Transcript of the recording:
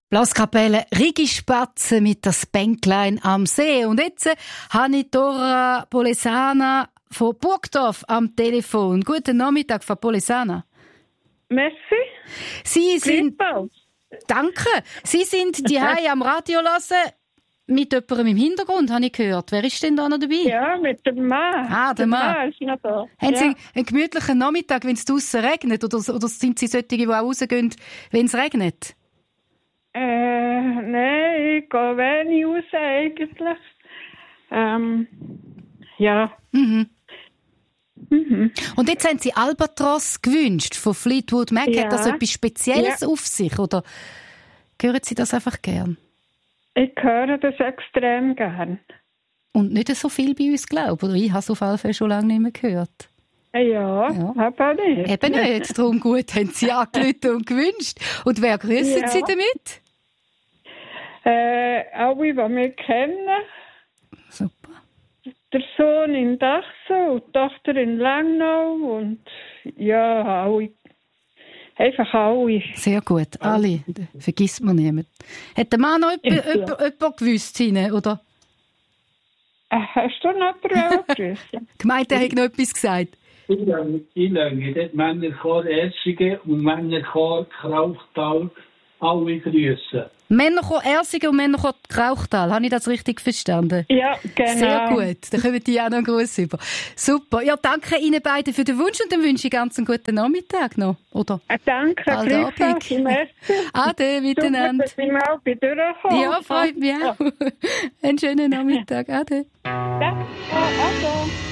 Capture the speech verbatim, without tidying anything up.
Blaskapelle Rigispatzen mit das Bänklein am See. Und jetzt äh, habe ich Dora Polesana von Burgdorf am Telefon. Guten Nachmittag, Frau Polesana. Merci. Sie sind... Gleichfalls. Danke. Sie sind die Hause am Radio hören mit jemandem im Hintergrund, habe ich gehört. Wer ist denn da noch dabei? Ja, mit dem Mann. Ah, der Mann. Mann ist noch da. Haben ja. Sie einen gemütlichen Nachmittag, wenn es draussen regnet? Oder, oder sind Sie solche, die auch rausgehen, wenn es regnet? Äh, nein, ich gehe wenig raus eigentlich. Ähm, ja. Mhm. Mhm. Und jetzt haben Sie Albatros gewünscht von Fleetwood Mac. Ja. Hat das etwas Spezielles Ja. auf sich? Oder hören Sie das einfach gern? Ich höre das extrem gern. Und nicht so viel bei uns, glaube ich. Oder ich habe es auf jeden Fall schon lange nicht mehr gehört. Ja, Ja. aber nicht. Eben nicht. Darum gut, haben Sie angerufen und gewünscht. Und wer grüßen Ja. Sie damit? Äh, alle, die mich kennen. Super. Der Sohn in Dachsen und die Tochter in Langnau und ja, alle. Einfach alle. Sehr gut. Alle. Vergisst man niemand. Hat der Mann noch Ja. jemand gewusst, hinein, oder? Äh, hast du noch jemanden gewusst? Gemeint, er hat noch etwas gesagt. Ich länge dort Männerchor Ersingen und Männerchor Krauchtal alle grüßen. Männerchor Ersingen und Männerchor Krauchtal. Habe ich das richtig verstanden? Ja, genau. Sehr gut. Dann kommen die auch noch einen Gruß über. Super. Ja, danke Ihnen beiden für den Wunsch und dann wünsche ich ganz einen guten Nachmittag noch. Oder? Äh, danke, Bald gleichfalls. Abend. Merci. Ade miteinander. Super, dass ich mal bei durchgekommen. Ja, freut mich auch. Einen schönen Nachmittag. Ade. Danke, ade.